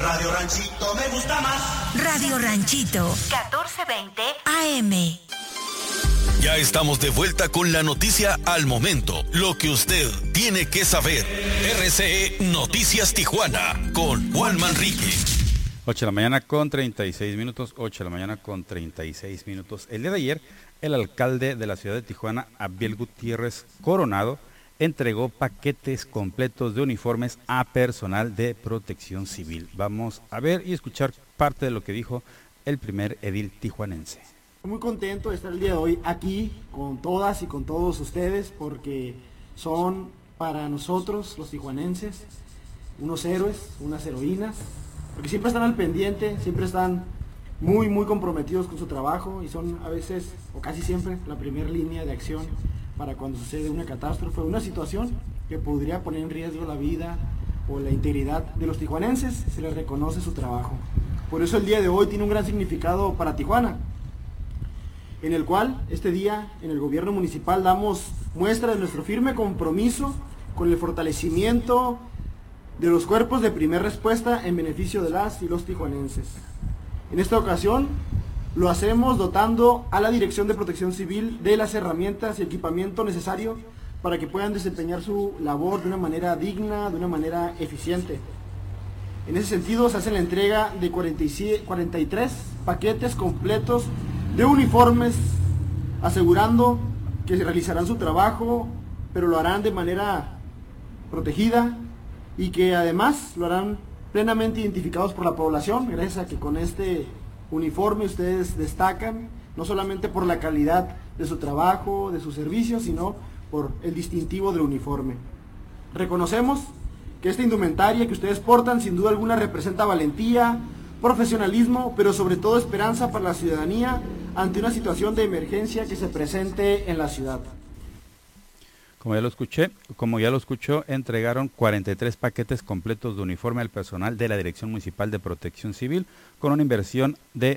Radio Ranchito me gusta más. Radio Ranchito, 1420 AM. Ya estamos de vuelta con la noticia al momento. Lo que usted tiene que saber. RCE Noticias Tijuana con Juan Manrique. 8 de la mañana con 36 minutos, 8 de la mañana con 36 minutos. El día de ayer, el alcalde de la ciudad de Tijuana, Abiel Gutiérrez Coronado, entregó paquetes completos de uniformes a personal de protección civil. Vamos a ver y escuchar parte de lo que dijo el primer edil tijuanense. Muy contento de estar el día de hoy aquí con todas y con todos ustedes porque son para nosotros los tijuanenses unos héroes, unas heroínas, porque siempre están al pendiente, siempre están muy comprometidos con su trabajo y son a veces o casi siempre la primera línea de acción para cuando sucede una catástrofe o una situación que podría poner en riesgo la vida o la integridad de los tijuanenses. Se les reconoce su trabajo. Por eso el día de hoy tiene un gran significado para Tijuana, en el cual este día en el gobierno municipal damos muestra de nuestro firme compromiso con el fortalecimiento de los cuerpos de primera respuesta en beneficio de las y los tijuanenses. En esta ocasión lo hacemos dotando a la Dirección de Protección Civil de las herramientas y equipamiento necesario para que puedan desempeñar su labor de una manera digna, de una manera eficiente. En ese sentido se hace la entrega de 43 paquetes completos de uniformes, asegurando que se realizarán su trabajo, pero lo harán de manera protegida y que además lo harán plenamente identificados por la población, gracias a que con este uniforme ustedes destacan, no solamente por la calidad de su trabajo, de sus servicios, sino por el distintivo del uniforme. Reconocemos que esta indumentaria que ustedes portan sin duda alguna representa valentía, profesionalismo, pero sobre todo esperanza para la ciudadanía ante una situación de emergencia que se presente en la ciudad. Como ya lo escuchó, entregaron 43 paquetes completos de uniforme al personal de la Dirección Municipal de Protección Civil con una inversión de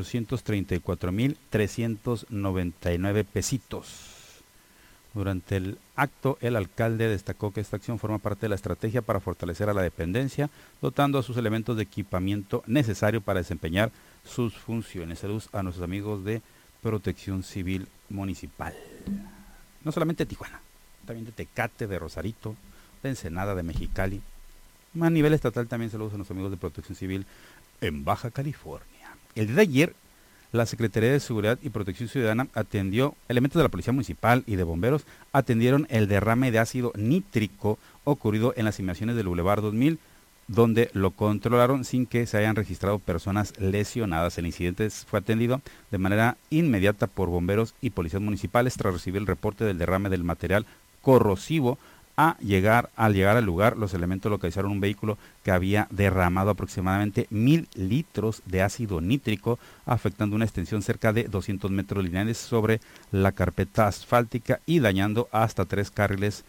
834,399 pesitos. Durante el acto, el alcalde destacó que esta acción forma parte de la estrategia para fortalecer a la dependencia, dotando a sus elementos de equipamiento necesario para desempeñar sus funciones. Saludos a nuestros amigos de Protección Civil Municipal. No solamente de Tijuana, también de Tecate, de Rosarito, de Ensenada, de Mexicali. A nivel estatal también saludos a nuestros amigos de Protección Civil en Baja California. El día de ayer, la Secretaría de Seguridad y Protección Ciudadana elementos de la Policía Municipal y de Bomberos atendieron el derrame de ácido nítrico ocurrido en las inmediaciones del Boulevard 2000, donde lo controlaron sin que se hayan registrado personas lesionadas. El incidente fue atendido de manera inmediata por bomberos y policías municipales tras recibir el reporte del derrame del material corrosivo. Al llegar al lugar, los elementos localizaron un vehículo que había derramado aproximadamente 1,000 litros de ácido nítrico, afectando una extensión cerca de 200 metros lineales sobre la carpeta asfáltica y dañando hasta 3 carriles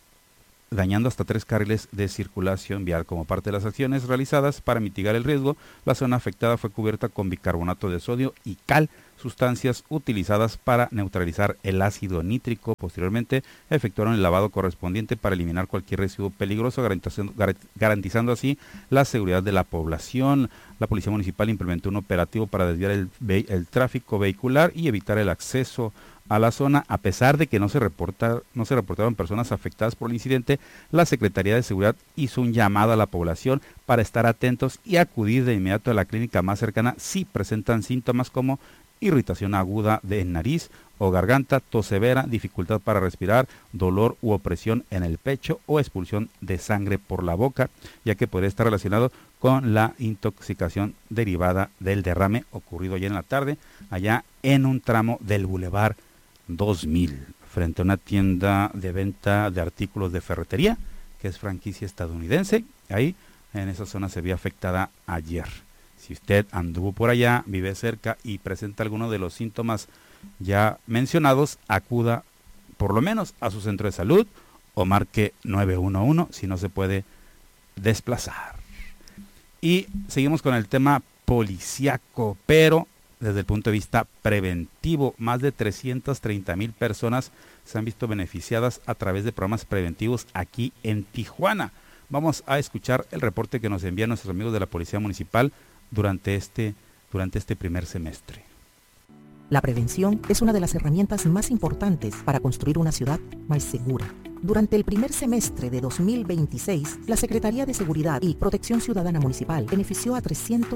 de circulación vial. Como parte de las acciones realizadas para mitigar el riesgo, la zona afectada fue cubierta con bicarbonato de sodio y cal, sustancias utilizadas para neutralizar el ácido nítrico. Posteriormente, efectuaron el lavado correspondiente para eliminar cualquier residuo peligroso, garantizando así la seguridad de la población. La Policía Municipal implementó un operativo para desviar el tráfico vehicular y evitar el acceso a la zona. A pesar de que no se reportaron personas afectadas por el incidente, la Secretaría de Seguridad hizo un llamado a la población para estar atentos y acudir de inmediato a la clínica más cercana si presentan síntomas como irritación aguda de nariz o garganta, tos severa, dificultad para respirar, dolor u opresión en el pecho o expulsión de sangre por la boca, ya que podría estar relacionado con la intoxicación derivada del derrame ocurrido ayer en la tarde, allá en un tramo del Boulevard 2000, frente a una tienda de venta de artículos de ferretería, que es franquicia estadounidense. Ahí, en esa zona se vio afectada ayer. Si usted anduvo por allá, vive cerca y presenta alguno de los síntomas ya mencionados, acuda por lo menos a su centro de salud o marque 911 si no se puede desplazar. Y seguimos con el tema policíaco, pero desde el punto de vista preventivo. Más de 330,000 personas se han visto beneficiadas a través de programas preventivos aquí en Tijuana. Vamos a escuchar el reporte que nos envían nuestros amigos de la Policía Municipal durante este primer semestre. La prevención es una de las herramientas más importantes para construir una ciudad más segura. Durante el primer semestre de 2026, la Secretaría de Seguridad y Protección Ciudadana Municipal benefició a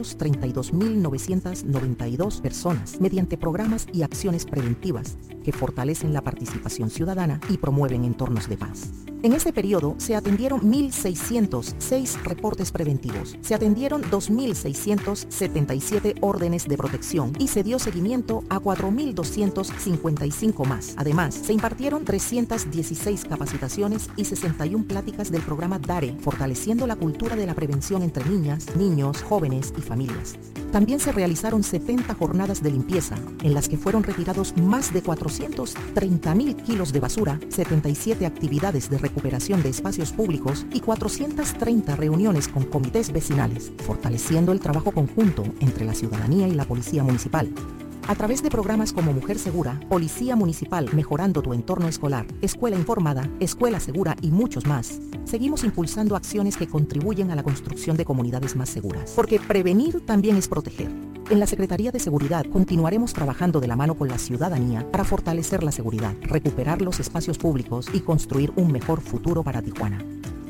332.992 personas mediante programas y acciones preventivas que fortalecen la participación ciudadana y promueven entornos de paz. En ese periodo se atendieron 1.606 reportes preventivos, se atendieron 2.677 órdenes de protección y se dio seguimiento a 4.255 más. Además, se impartieron 316 capacitaciones y 61 pláticas del programa DARE, fortaleciendo la cultura de la prevención entre niñas, niños, jóvenes y familias. También se realizaron 70 jornadas de limpieza, en las que fueron retirados más de 430.000 kilos de basura, 77 actividades de recuperación de espacios públicos y 430 reuniones con comités vecinales, fortaleciendo el trabajo conjunto entre la ciudadanía y la Policía Municipal. A través de programas como Mujer Segura, Policía Municipal Mejorando tu Entorno Escolar, Escuela Informada, Escuela Segura y muchos más, seguimos impulsando acciones que contribuyen a la construcción de comunidades más seguras. Porque prevenir también es proteger. En la Secretaría de Seguridad continuaremos trabajando de la mano con la ciudadanía para fortalecer la seguridad, recuperar los espacios públicos y construir un mejor futuro para Tijuana.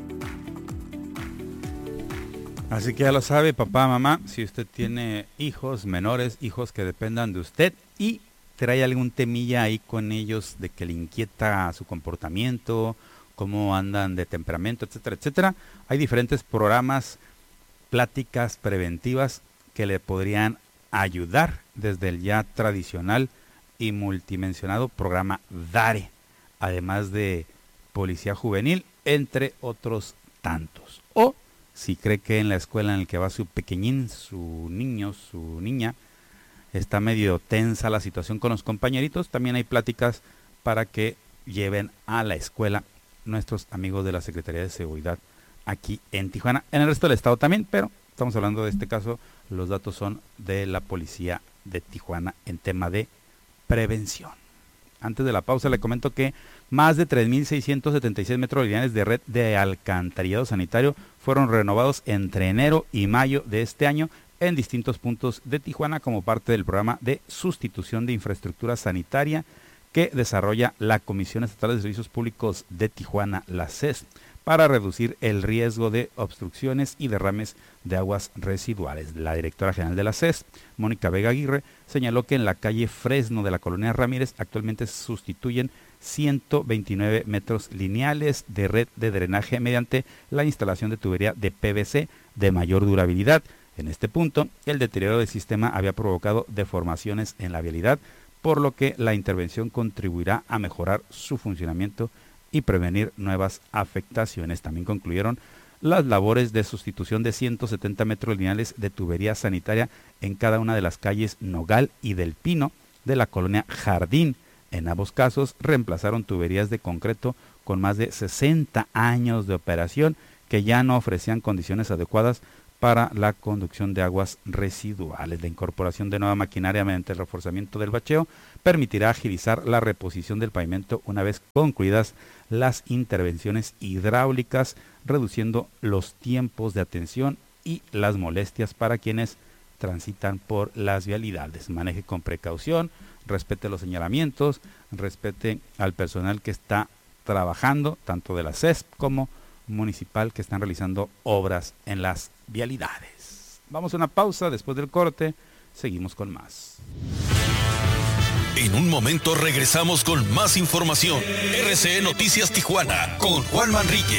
Así que ya lo sabe, papá, mamá, si usted tiene hijos menores, hijos que dependan de usted y trae algún temilla ahí con ellos de que le inquieta su comportamiento, cómo andan de temperamento, etcétera, etcétera, hay diferentes programas, pláticas preventivas que le podrían ayudar desde el ya tradicional y multimensionado programa DARE, además de Policía Juvenil, entre otros tantos. O si cree que en la escuela en la que va su pequeñín, su niño, su niña, está medio tensa la situación con los compañeritos, también hay pláticas para que lleven a la escuela nuestros amigos de la Secretaría de Seguridad aquí en Tijuana. En el resto del estado también, pero estamos hablando de este caso, los datos son de la Policía de Tijuana en tema de prevención. Antes de la pausa le comento que más de 3.676 metros lineales de red de alcantarillado sanitario fueron renovados entre enero y mayo de este año en distintos puntos de Tijuana como parte del programa de sustitución de infraestructura sanitaria que desarrolla la Comisión Estatal de Servicios Públicos de Tijuana, la CES, para reducir el riesgo de obstrucciones y derrames de aguas residuales. La directora general de la CES, Mónica Vega Aguirre, señaló que en la calle Fresno de la colonia Ramírez actualmente se sustituyen 129 metros lineales de red de drenaje mediante la instalación de tubería de PVC de mayor durabilidad. En este punto, el deterioro del sistema había provocado deformaciones en la vialidad, por lo que la intervención contribuirá a mejorar su funcionamiento y prevenir nuevas afectaciones. También concluyeron las labores de sustitución de 170 metros lineales de tubería sanitaria en cada una de las calles Nogal y del Pino de la colonia Jardín. En ambos casos reemplazaron tuberías de concreto con más de 60 años de operación que ya no ofrecían condiciones adecuadas para la conducción de aguas residuales. La incorporación de nueva maquinaria mediante el reforzamiento del bacheo permitirá agilizar la reposición del pavimento una vez concluidas las intervenciones hidráulicas, reduciendo los tiempos de atención y las molestias para quienes transitan por las vialidades. Maneje con precaución, respete los señalamientos, respete al personal que está trabajando, tanto de la CESP como municipal, que están realizando obras en las vialidades. Vamos a una pausa, después del corte seguimos con más. En un momento regresamos con más información. RCE Noticias Tijuana con Juan Manrique.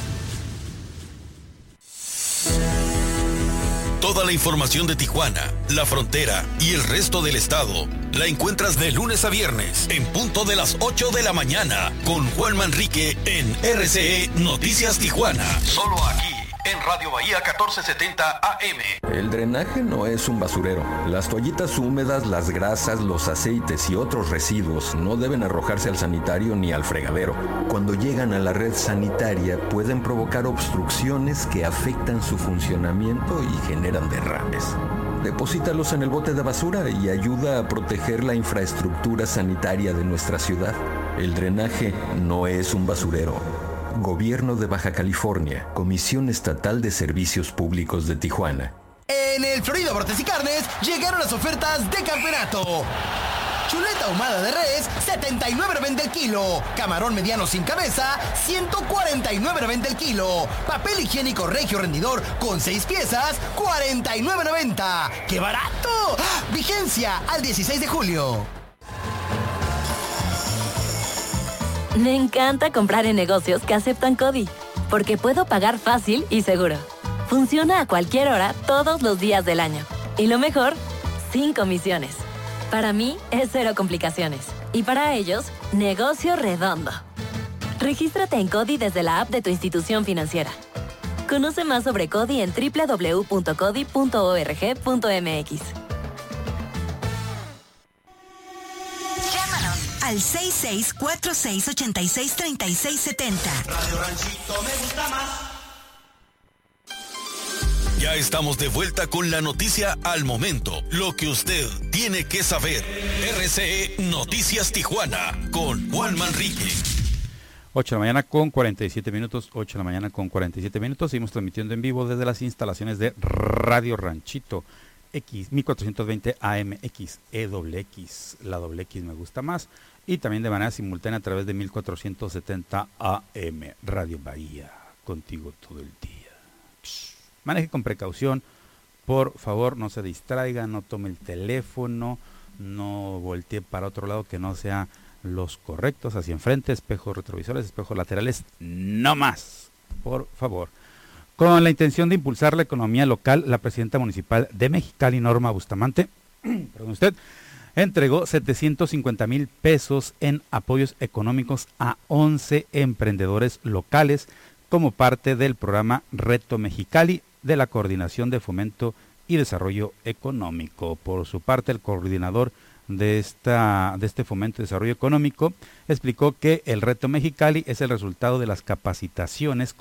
Toda la información de Tijuana, la frontera y el resto del estado la encuentras de lunes a viernes en punto de las 8 de la mañana con Juan Manrique en RCE Noticias Tijuana. Solo aquí en Radio Bahía 1470 AM. El drenaje no es un basurero. Las toallitas húmedas, las grasas, los aceites y otros residuos no deben arrojarse al sanitario ni al fregadero. Cuando llegan a la red sanitaria pueden provocar obstrucciones que afectan su funcionamiento y generan derrames. Deposítalos en el bote de basura y ayuda a proteger la infraestructura sanitaria de nuestra ciudad. El drenaje no es un basurero. Gobierno de Baja California, Comisión Estatal de Servicios Públicos de Tijuana. En el Florida Bortes y Carnes llegaron las ofertas de campeonato. Chuleta ahumada de res, $79.90 el kilo. Camarón mediano sin cabeza, $149.90 el kilo. Papel higiénico Regio Rendidor con 6 piezas, $49.90. ¡Qué barato! Vigencia al 16 de julio. Me encanta comprar en negocios que aceptan CODI, porque puedo pagar fácil y seguro. Funciona a cualquier hora, todos los días del año. Y lo mejor, sin comisiones. Para mí, es cero complicaciones. Y para ellos, negocio redondo. Regístrate en CODI desde la app de tu institución financiera. Conoce más sobre CODI en www.codi.org.mx. Al 6646863670. Radio Ranchito me gusta más. Ya estamos de vuelta con la noticia al momento. Lo que usted tiene que saber. RCE Noticias Tijuana con Juan Manrique. 8 de la mañana con 47 minutos. 8 de la mañana con 47 minutos. Seguimos transmitiendo en vivo desde las instalaciones de Radio Ranchito. X 1420 AMX EWX, la doble X me gusta más, y también de manera simultánea a través de 1470 AM Radio Bahía, contigo todo el día. Maneje con precaución, por favor, no se distraiga, no tome el teléfono, no voltee para otro lado que no sea los correctos, hacia enfrente, espejos retrovisores, espejos laterales, no más, por favor. Con la intención de impulsar la economía local, la presidenta municipal de Mexicali, Norma Bustamante, entregó 750,000 pesos en apoyos económicos a 11 emprendedores locales como parte del programa Reto Mexicali de la Coordinación de Fomento y Desarrollo Económico. Por su parte, el coordinador de este Fomento y Desarrollo Económico explicó que el Reto Mexicali es el resultado de las capacitaciones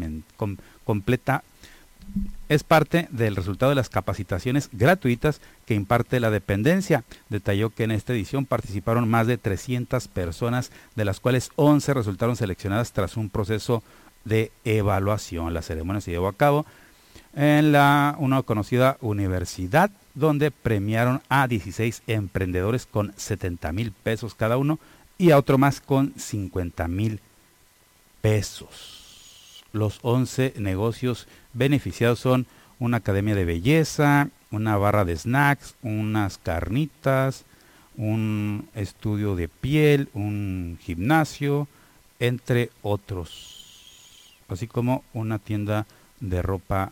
es parte del resultado de las capacitaciones gratuitas que imparte la dependencia. Detalló que en esta edición participaron más de 300 personas, de las cuales 11 resultaron seleccionadas tras un proceso de evaluación. La ceremonia se llevó a cabo en una conocida universidad, donde premiaron a 16 emprendedores con 70,000 pesos cada uno y a otro más con 50,000 pesos. Los 11 negocios beneficiados son una academia de belleza, una barra de snacks, unas carnitas, un estudio de piel, un gimnasio, entre otros, así como una tienda de ropa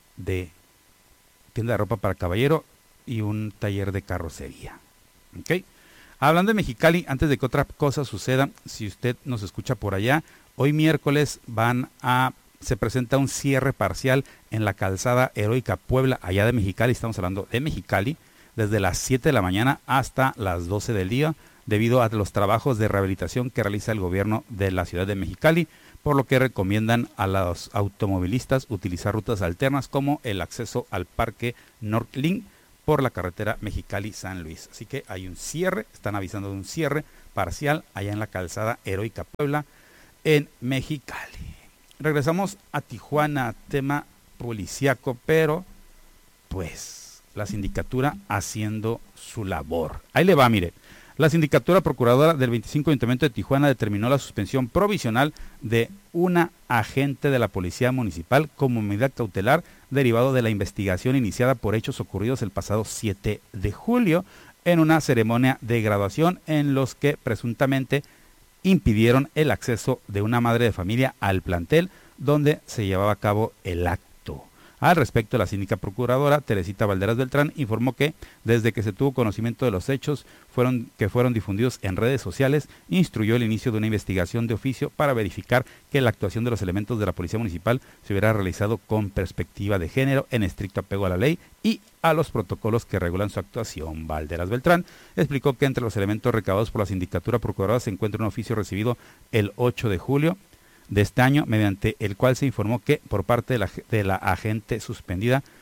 para caballero y un taller de carrocería. ¿Okay? Hablando de Mexicali, antes de que otra cosa suceda, si usted nos escucha por allá, hoy miércoles se presenta un cierre parcial en la calzada Heroica Puebla, allá de Mexicali. Estamos hablando de Mexicali, desde las 7 de la mañana hasta las 12 del día, debido a los trabajos de rehabilitación que realiza el gobierno de la ciudad de Mexicali, por lo que recomiendan a los automovilistas utilizar rutas alternas como el acceso al Parque Norlink por la carretera Mexicali-San Luis. Así que hay un cierre, están avisando de un cierre parcial allá en la calzada Heroica Puebla en Mexicali. Regresamos a Tijuana, tema policíaco, pero pues la sindicatura haciendo su labor. Ahí le va, mire. La sindicatura procuradora del 25 Ayuntamiento de Tijuana determinó la suspensión provisional de una agente de la Policía Municipal como medida cautelar derivado de la investigación iniciada por hechos ocurridos el pasado 7 de julio en una ceremonia de graduación en los que presuntamente impidieron el acceso de una madre de familia al plantel donde se llevaba a cabo el acto. Al respecto, la síndica procuradora Teresita Valderas Beltrán informó que desde que se tuvo conocimiento de los hechos que fueron difundidos en redes sociales, instruyó el inicio de una investigación de oficio para verificar que la actuación de los elementos de la Policía Municipal se hubiera realizado con perspectiva de género, en estricto apego a la ley y a los protocolos que regulan su actuación. Valderas Beltrán explicó que entre los elementos recabados por la sindicatura procuradora se encuentra un oficio recibido el 8 de julio de este año, mediante el cual se informó que por parte de la agente suspendida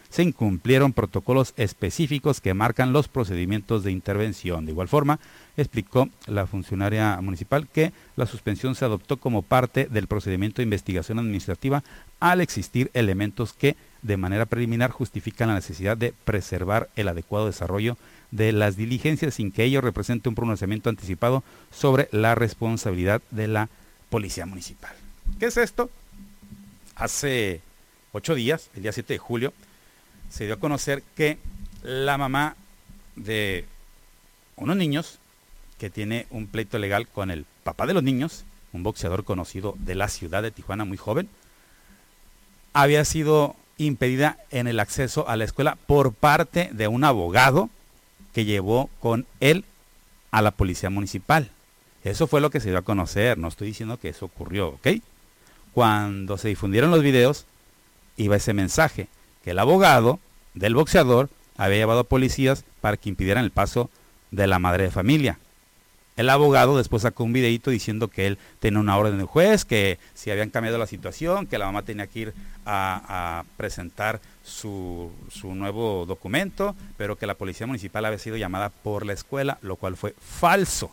se incumplieron protocolos específicos que marcan los procedimientos de intervención. De igual forma, explicó la funcionaria municipal que la suspensión se adoptó como parte del procedimiento de investigación administrativa al existir elementos que de manera preliminar justifican la necesidad de preservar el adecuado desarrollo de las diligencias sin que ello represente un pronunciamiento anticipado sobre la responsabilidad de la Policía Municipal. ¿Qué es esto? Hace 8 días, el día 7 de julio, se dio a conocer que la mamá de unos niños que tiene un pleito legal con el papá de los niños, un boxeador conocido de la ciudad de Tijuana, muy joven, había sido impedida en el acceso a la escuela por parte de un abogado que llevó con él a la Policía Municipal. Eso fue lo que se dio a conocer, no estoy diciendo que eso ocurrió, ¿ok? Cuando se difundieron los videos, iba ese mensaje, que el abogado del boxeador había llevado a policías para que impidieran el paso de la madre de familia. El abogado después sacó un videito diciendo que él tenía una orden del juez, que si habían cambiado la situación, que la mamá tenía que ir a presentar su nuevo documento, pero que la Policía Municipal había sido llamada por la escuela, lo cual fue falso.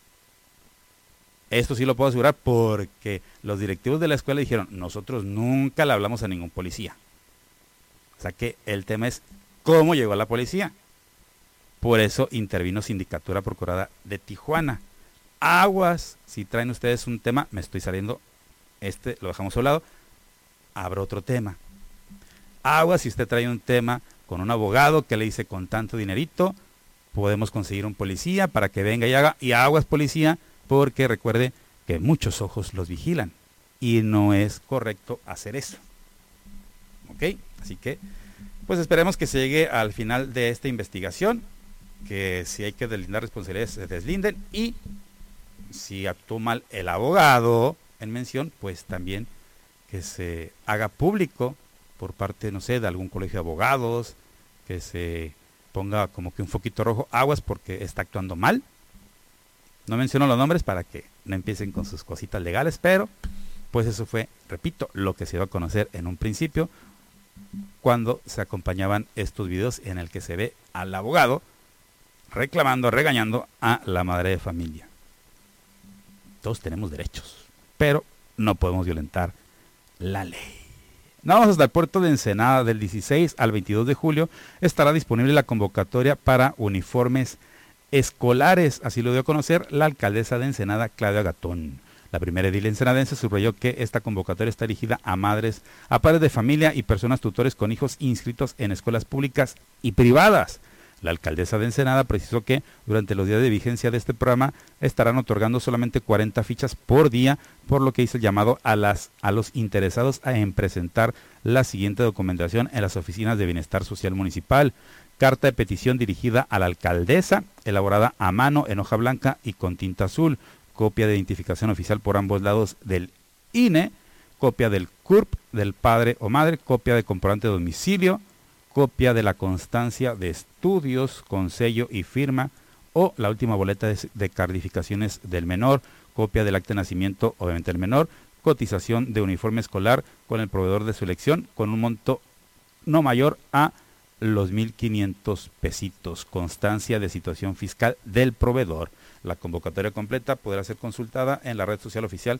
Esto sí lo puedo asegurar porque los directivos de la escuela dijeron, nosotros nunca le hablamos a ningún policía. O sea que el tema es cómo llegó la policía. Por eso intervino Sindicatura Procurada de Tijuana. Aguas, si traen ustedes un tema, me estoy saliendo, lo dejamos a un lado, habrá otro tema. Aguas, si usted trae un tema con un abogado que le dice con tanto dinerito, podemos conseguir un policía para que venga y haga, y aguas policía, porque recuerde que muchos ojos los vigilan y no es correcto hacer eso. ¿Ok? Así que, pues esperemos que se llegue al final de esta investigación, que si hay que deslindar responsabilidades se deslinden, y si actuó mal el abogado en mención, pues también que se haga público por parte, no sé, de algún colegio de abogados, que se ponga como que un foquito rojo, aguas porque está actuando mal. No menciono los nombres para que no empiecen con sus cositas legales, pero pues eso fue, repito, lo que se iba a conocer en un principio cuando se acompañaban estos videos en el que se ve al abogado reclamando, regañando a la madre de familia. Todos tenemos derechos, pero no podemos violentar la ley. Vamos hasta el puerto de Ensenada. Del 16 al 22 de julio estará disponible la convocatoria para uniformes escolares, así lo dio a conocer la alcaldesa de Ensenada, Claudia Gatón. La primera edil ensenadense subrayó que esta convocatoria está dirigida a madres, a padres de familia y personas tutores con hijos inscritos en escuelas públicas y privadas. La alcaldesa de Ensenada precisó que durante los días de vigencia de este programa estarán otorgando solamente 40 fichas por día, por lo que hizo el llamado a los interesados en presentar la siguiente documentación en las oficinas de Bienestar Social Municipal. Carta de petición dirigida a la alcaldesa, elaborada a mano en hoja blanca y con tinta azul, copia de identificación oficial por ambos lados del INE, copia del CURP del padre o madre, copia de comprobante de domicilio, copia de la constancia de estudios con sello y firma o la última boleta de calificaciones del menor, copia del acta de nacimiento obviamente del menor, cotización de uniforme escolar con el proveedor de su elección con un monto no mayor a los 1,500 pesitos, constancia de situación fiscal del proveedor. La convocatoria completa podrá ser consultada en la red social oficial